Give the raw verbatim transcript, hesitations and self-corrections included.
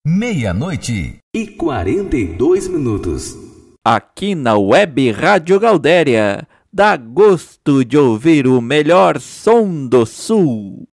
Meia-noite e quarenta e dois minutos. Aqui na Web Rádio Gaudéria, dá gosto de ouvir o melhor som do Sul.